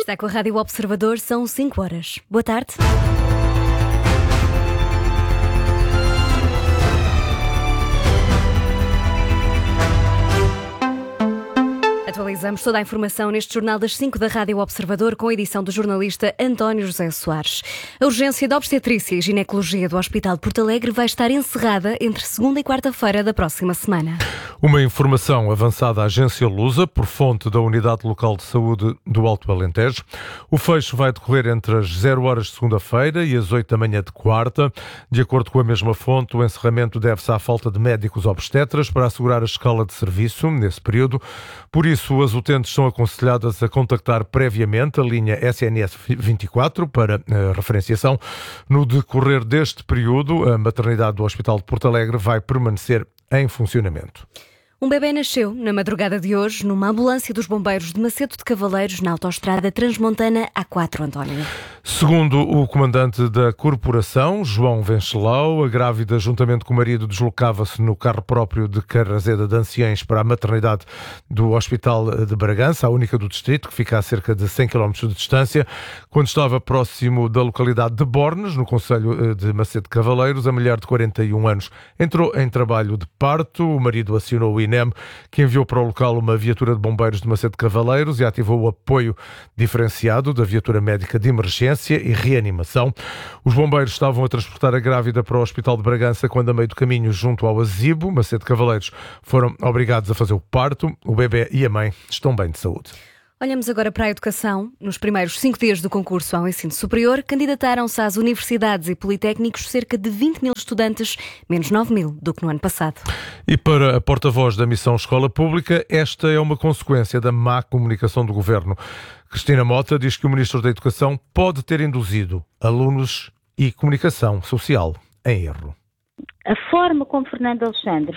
Está com a Rádio Observador, são 5 horas. Boa tarde. Atualizamos toda a informação neste Jornal das 5 da Rádio Observador, com a edição do jornalista António José Soares. A urgência de obstetrícia e ginecologia do Hospital de Porto Alegre vai estar encerrada entre segunda e quarta-feira da próxima semana. Uma informação avançada à agência Lusa, por fonte da Unidade Local de Saúde do Alto Alentejo. O fecho vai decorrer entre as 0 horas de segunda-feira e as 8 da manhã de quarta. De acordo com a mesma fonte, o encerramento deve-se à falta de médicos obstetras para assegurar a escala de serviço nesse período. Por isso, as utentes são aconselhadas a contactar previamente a linha SNS 24 para a referenciação. No decorrer deste período, a maternidade do Hospital de Porto Alegre vai permanecer em funcionamento. Um bebê nasceu na madrugada de hoje numa ambulância dos bombeiros de Macedo de Cavaleiros, na autoestrada Transmontana A4, António. Segundo o comandante da corporação, João Vencelau, a grávida, juntamente com o marido, deslocava-se no carro próprio de Carraseda de Anciães para a maternidade do Hospital de Bragança, a única do distrito, que fica a cerca de 100 km de distância. Quando estava próximo da localidade de Bornes, no concelho de Macedo de Cavaleiros, a mulher de 41 anos entrou em trabalho de parto. O marido acionou o INEM, que enviou para o local uma viatura de bombeiros de Macedo de Cavaleiros e ativou o apoio diferenciado da viatura médica de emergência e reanimação. Os bombeiros estavam a transportar a grávida para o Hospital de Bragança quando, a meio do caminho, junto ao Azibo, Macedo de Cavaleiros, foram obrigados a fazer o parto. O bebê e a mãe estão bem de saúde. Olhamos agora para a educação. Nos primeiros 5 dias do concurso ao ensino superior, candidataram-se às universidades e politécnicos cerca de 20 mil estudantes, menos 9 mil do que no ano passado. E para a porta-voz da Missão Escola Pública, esta é uma consequência da má comunicação do Governo. Cristina Mota diz que o Ministro da Educação pode ter induzido alunos e comunicação social em erro. A forma como Fernando Alexandre